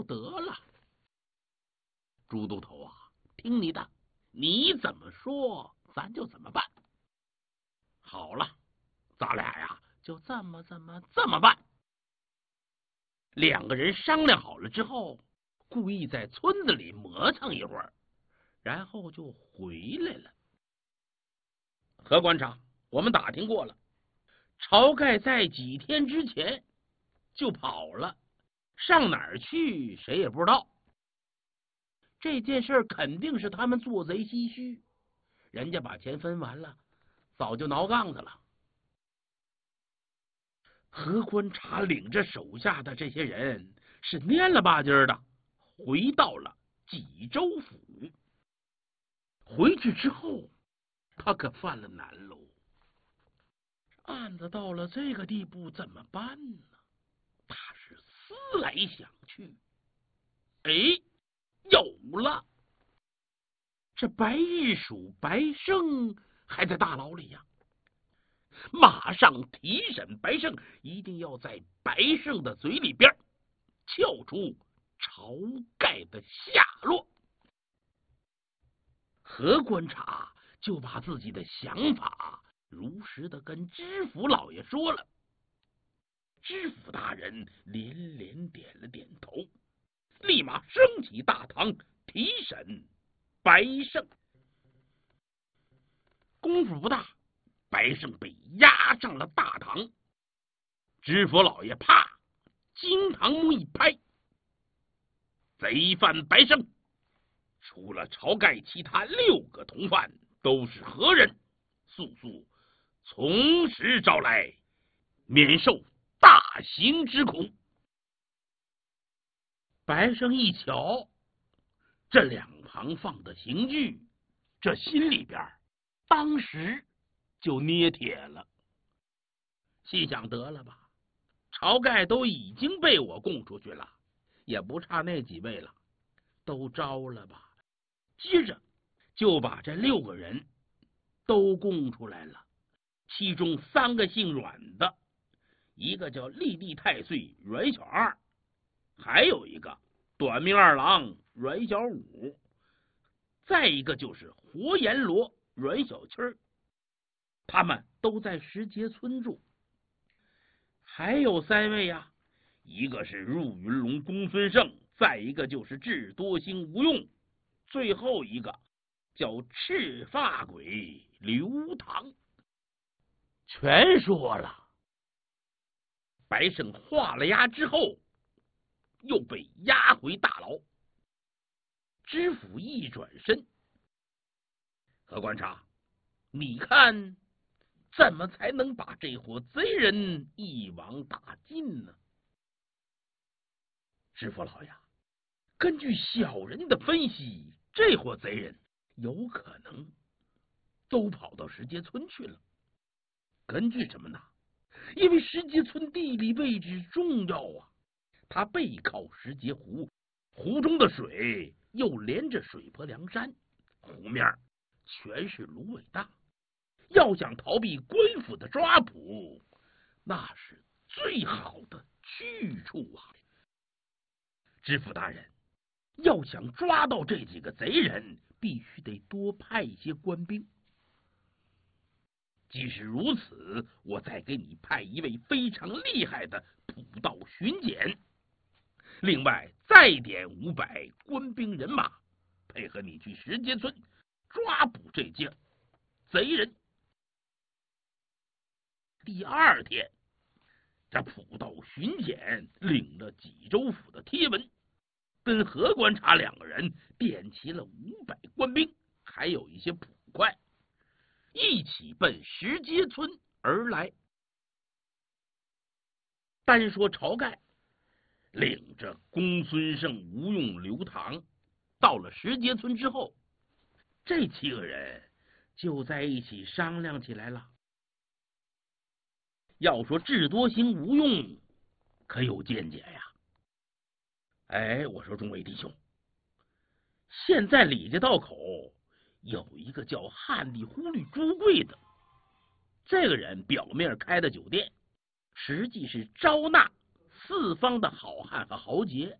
就得了。朱都头啊，听你的，你怎么说咱就怎么办。好了，咱俩呀就这么办。两个人商量好了之后，故意在村子里磨蹭一会儿，然后就回来了。何官长，我们打听过了，晁盖在几天之前就跑了，上哪儿去谁也不知道。这件事肯定是他们做贼心虚，人家把钱分完了，早就挠杠子了。何观察领着手下的这些人是蔫了吧唧的回到了济州府。回去之后，他可犯了难喽。案子到了这个地步怎么办呢？他是思来想去，有了！这白日鼠白胜还在大牢里呀，马上提审白胜，一定要在白胜的嘴里边撬出晁盖的下落。何观察就把自己的想法如实的跟知府老爷说了。知府大人连连点了点头，立马升起大堂提审白胜。功夫不大，白胜被押上了大堂。知府老爷啪惊堂木一拍，贼犯白胜除了晁盖，其他6个同犯都是何人？速从实招来，免受大刑之苦。白胜一瞧，这两旁放的刑具，这心里边当时就捏铁了。心想得了吧，晁盖都已经被我供出去了，也不差那几位了，都招了吧。接着就把这6个人都供出来了，其中3个姓阮的，一个叫吏地太岁阮小二，还有一个短命二郎阮小五，再一个就是活阎罗阮小七儿，他们都在石碣村住。还有3位呀，一个是入云龙公孙胜，再一个就是智多星吴用，最后一个叫赤发鬼刘唐。全说了。白胜画了押之后，又被押回大牢。知府一转身，何观察，你看怎么才能把这伙贼人一网打尽呢？知府老爷，根据小人的分析，这伙贼人有可能都跑到石碣村去了。根据什么呢？因为石碣村地理位置重要啊，它背靠石碣湖，湖中的水又连着水泊梁山，湖面全是芦苇荡。要想逃避官府的抓捕，那是最好的去处啊！知府大人，要想抓到这几个贼人，必须得多派一些官兵。即使如此，我再给你派一位非常厉害的普道巡检，另外再点500官兵人马，配合你去石碣村抓捕这些贼人。第2天，这普道巡检领了济州府的贴文，跟何观察2个人点齐了500官兵，还有一些捕快，一起奔石碣村而来。单说晁盖领着公孙胜、吴用、刘唐到了石碣村之后，这7个人就在一起商量起来了。要说智多星吴用可有见解呀。我说众位弟兄，现在李家道口有一个叫汉地忽律朱贵的，这个人表面开的酒店，实际是招纳4方的好汉和豪杰，